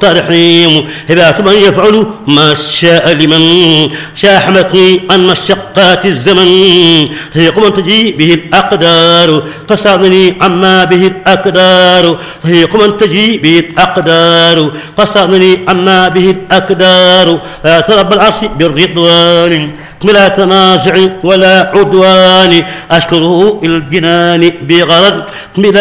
الترحيم هبات من يفعل ما شاء لمن شاحمتني عن مشقات الزمن طريق من تجي به الأقدار تصادني عما به الأقدار طريق من تجي به الأقدار تصادني عما به الأقدار رب العرش بالرضوان بلا تنازع ولا عدوان أشكره الجنان بغرض